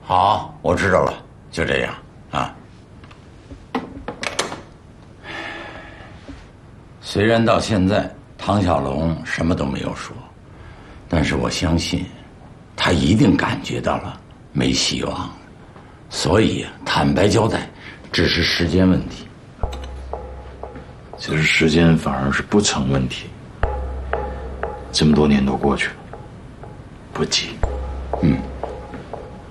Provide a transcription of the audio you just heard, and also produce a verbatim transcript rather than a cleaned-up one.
好，我知道了，就这样啊。虽然到现在唐小龙什么都没有说，但是我相信，他一定感觉到了没希望，所以坦白交代，只是时间问题。 其实时间反而是不成问题。这么多年都过去了，不急。